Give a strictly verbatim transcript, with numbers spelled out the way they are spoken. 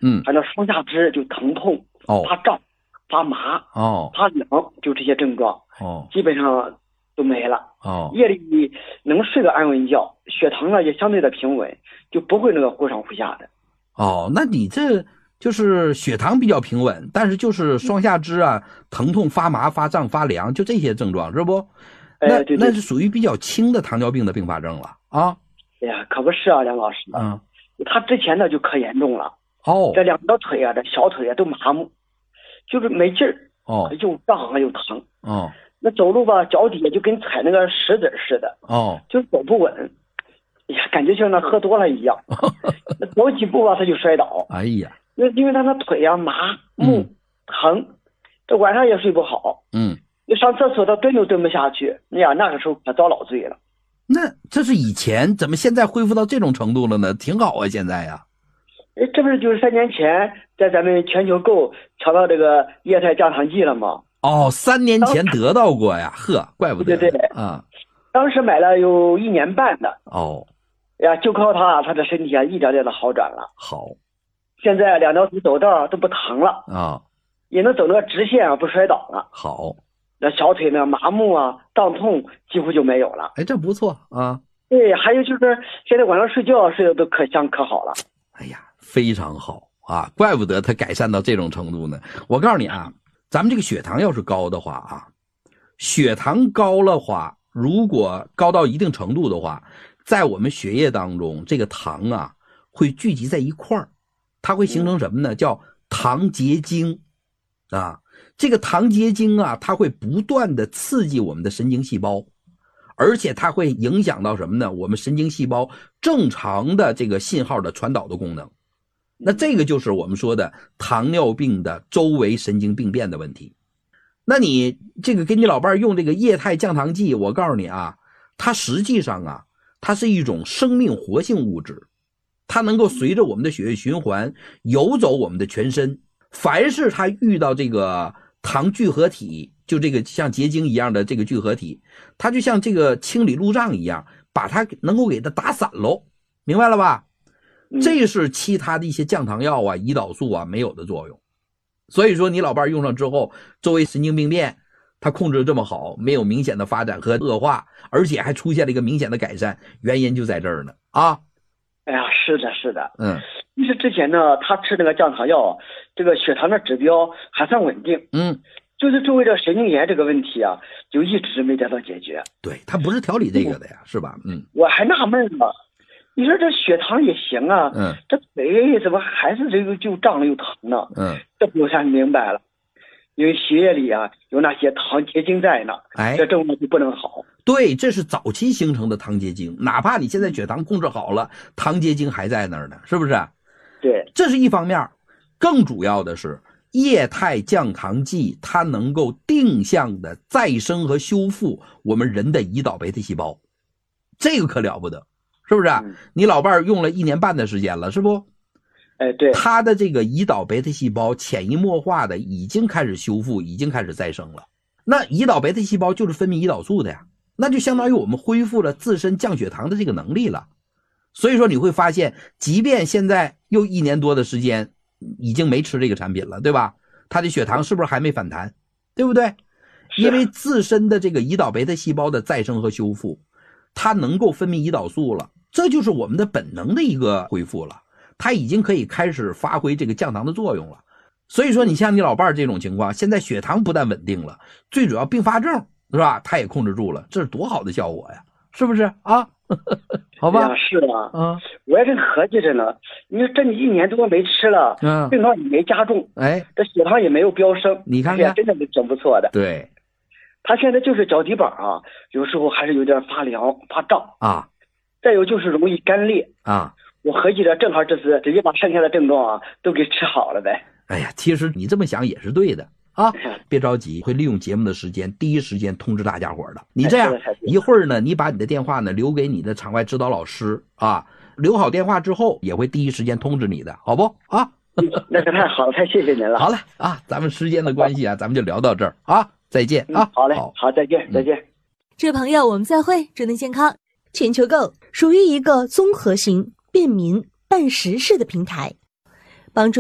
嗯， 反正双下肢就疼痛、 哦发胀、发麻、 哦发凉，就这些症状， 哦基本上都没了。 哦， 夜里能睡个安稳觉，血糖呢也相对的平稳，就不会那个忽上忽下的。 哦，那你这就是血糖比较平稳，但是就是双下肢啊疼痛、发麻、发胀、发凉，就这些症状是不？那、 哎，对对， 那是属于比较轻的糖尿病的并发症了啊。 哎呀，可不是啊，梁老师。 嗯， 他之前呢就可严重了。 哦， 这两条腿啊，这小腿啊都麻木，就是没劲儿。 哦， 又胀啊又疼。 哦， 那走路吧，脚底下就跟踩那个石子似的。 哦， 就是走不稳。哎呀，感觉像那喝多了一样。那走几步吧，他就摔倒。 哎呀， 那因为他那腿啊麻木、 嗯、 疼，这晚上也睡不好。 嗯， 你上厕所他蹲都蹲不下去。哎呀，那个时候可遭老罪了。 那这是以前，怎么现在恢复到这种程度了呢？挺好啊，现在呀。 哎，这不是就是三年前在咱们全球购抢到这个液态降糖剂了吗？ 哦，三年前得到过呀，呵，怪不得。 对对对啊， 当时买了有一年半的。 哦， 呀，就靠他，他的身体啊一点点的好转了。 好， 现在两条腿走道都不疼了啊， 也能走那个直线啊，不摔倒了。 好， 那小腿呢麻木啊、胀痛几乎就没有了。 哎，这不错啊。 对，还有就是现在晚上睡觉睡得都可香可好了。 哎呀，非常好啊，怪不得它改善到这种程度呢。我告诉你啊，咱们这个血糖要是高的话啊，血糖高的话，如果高到一定程度的话，在我们血液当中，这个糖啊会聚集在一块儿，它会形成什么呢？叫糖结晶啊。这个糖结晶啊，它会不断的刺激我们的神经细胞，而且它会影响到什么呢？我们神经细胞正常的这个信号的传导的功能。那这个就是我们说的糖尿病的周围神经病变的问题。那你这个给你老伴用这个液态降糖剂，我告诉你啊，它实际上啊，它是一种生命活性物质，它能够随着我们的血液循环游走我们的全身。凡是它遇到这个糖聚合体，就这个像结晶一样的这个聚合体，它就像这个清理路障一样，把它能够给它打散喽，明白了吧？这是其他的一些降糖药啊、胰岛素啊没有的作用。所以说你老伴用上之后，周围神经病变它控制这么好，没有明显的发展和恶化，而且还出现了一个明显的改善，原因就在这儿呢啊。 哎呀，是的是的。 嗯， 其实之前呢他吃那个降糖药，这个血糖的指标还算稳定。 嗯， 就是作为这神经炎这个问题啊，就一直没得到解决。 对，它不是调理这个的呀，是吧？嗯， 我还纳闷呢，你说这血糖也行啊， 嗯， 这腿怎么还是这个就胀了又疼呢？ 嗯， 这不才明白了，因为血液里啊有那些糖结晶在呢， 哎， 这症状就不能好。 对，这是早期形成的糖结晶，哪怕你现在血糖控制好了，糖结晶还在那儿呢，是不是？ 对， 这是一方面，更主要的是液态降糖剂它能够定向的再生和修复我们人的胰岛贝塔细胞，这个可了不得，是不是？嗯、你老伴用了一年半的时间了，是不？ 哎，对， 他的这个胰岛贝塔细胞潜移默化的已经开始修复，已经开始再生了。那胰岛贝塔细胞就是分泌胰岛素的呀，那就相当于我们恢复了自身降血糖的这个能力了。所以说你会发现，即便现在又一年多的时间已经没吃这个产品了，对吧？他的血糖是不是还没反弹？对不对？因为自身的这个胰岛贝塔细胞的再生和修复，它能够分泌胰岛素了，这就是我们的本能的一个恢复了，它已经可以开始发挥这个降糖的作用了。所以说你像你老伴儿这种情况，现在血糖不但稳定了，最主要并发症是吧，他也控制住了，这是多好的效果呀，是不是啊？好吧， 呀是啊， 嗯， 我也正合计着呢。你说这一年多没吃了， 嗯， 症状也没加重， 哎， 这血糖也没有飙升， 你看看， 哎、真的是挺不错的。 对， 他现在就是脚底板啊，有时候还是有点发凉、发胀啊， 再有就是容易干裂啊。 我合计着正好这次直接把剩下的症状啊都给治好了呗。 哎呀，其实你这么想也是对的。啊，别着急，会利用节目的时间，第一时间通知大家伙的。你这样一会儿呢，你把你的电话呢留给你的场外指导老师啊，留好电话之后，也会第一时间通知你的，好不啊？ 那可太好了，太谢谢您了。 好了啊，咱们时间的关系啊，咱们就聊到这儿啊，再见啊。 嗯、好嘞，好，好，再见，再见。 这位朋友，我们再会，祝您健康。全球购属于一个综合型、便民、办实事的平台，帮助